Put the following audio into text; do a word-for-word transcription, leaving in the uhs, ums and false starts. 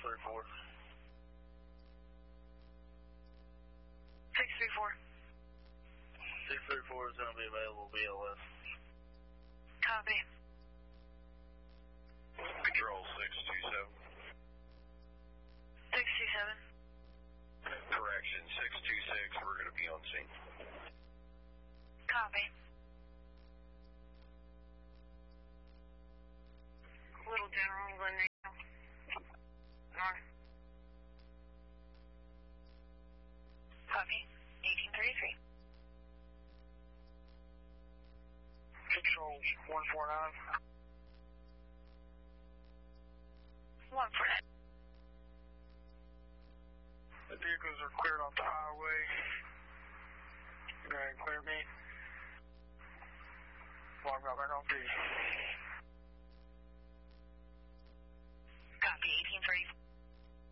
three four. six three four. six three four is going to be available B L S. Copy. Control six two seven. six two seven. Correction, six two six, we're going to be on scene. Copy. Little General, Glendale. North. Copy. eighteen thirty-three. Control one four nine. one four nine. The vehicles are cleared off the highway. Go ahead and clear me. Log out back on, please.